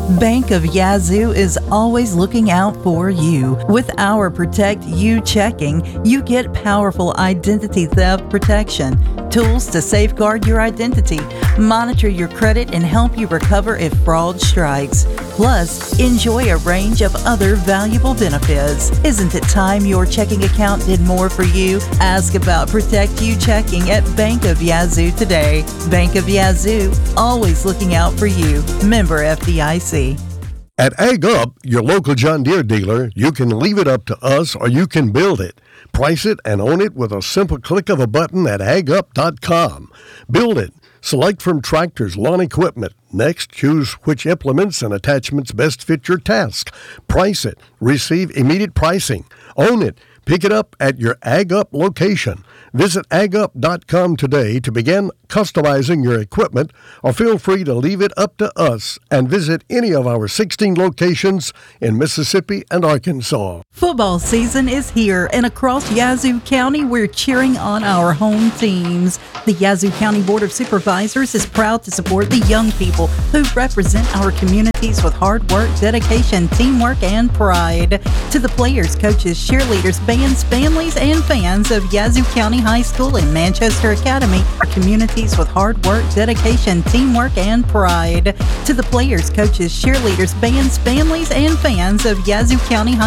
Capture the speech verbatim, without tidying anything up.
Bank of Yazoo is always looking out for you. With our Protect You checking, you get powerful identity theft protection, tools to safeguard your identity, monitor your credit, and help you recover if fraud strikes. Plus, enjoy a range of other valuable benefits. Isn't it time your checking account did more for you? Ask about Protect You checking at Bank of Yazoo today. Bank of Yazoo, always looking out for you. Member F D I C. At Ag Up, your local John Deere dealer, you can leave it up to us or you can build it. Price it and own it with a simple click of a button at ag up dot com. Build it. Select from tractors, lawn equipment. Next, choose which implements and attachments best fit your task. Price it. Receive immediate pricing. Own it. Pick it up at your Ag Up location. Visit ag up dot com today to begin customizing your equipment, or feel free to leave it up to us and visit any of our sixteen locations in Mississippi and Arkansas. Football season is here, and across Yazoo County, we're cheering on our home teams. The Yazoo County Board of Supervisors is proud to support the young people who represent our communities with hard work, dedication, teamwork, and pride. To the players, coaches, cheerleaders, bands, families, and fans of Yazoo County High School and Manchester Academy, our communities with hard work, dedication, teamwork, and pride. To the players, coaches, cheerleaders, bands, families, and fans of Yazoo County High